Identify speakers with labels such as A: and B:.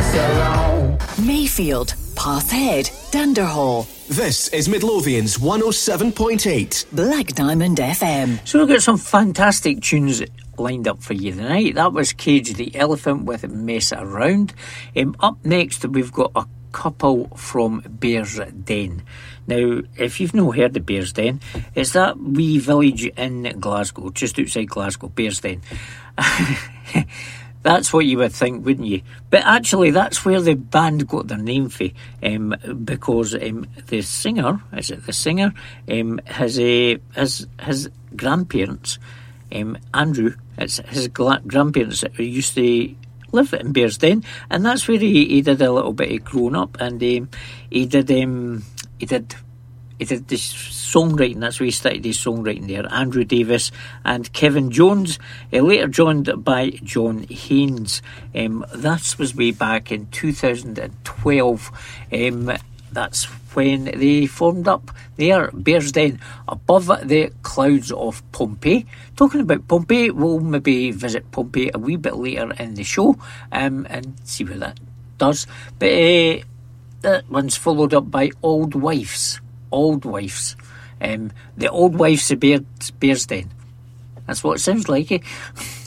A: alone.
B: Mayfield, Pathhead, Dunderhall.
C: This is Midlothian's 107.8
B: Black Diamond FM.
D: So we've got some fantastic tunes lined up for you tonight. That was Cage the Elephant with Mess Around. Up next we've got a couple from Bears Den. Now, if you've not heard of Bears Den, it's that wee village in Glasgow, just outside Glasgow, Bears Den. That's what you would think, wouldn't you? But actually, that's where the band got their name from, because the singer, his grandparents, Andrew, it's his grandparents that used to live in Bearsden, and that's where he did a little bit of growing up, and he did this songwriting. That's where he started his songwriting there. Andrew Davis and Kevin Jones, later joined by John Haynes. That was way back in 2012. That's when they formed up there, Bearsden, above the clouds of Pompeii. Talking about Pompeii, we'll maybe visit Pompeii a wee bit later in the show, and see what that does. But that one's followed up by Old Wives. The Old Wives of Bearsden. That's what it sounds like, eh?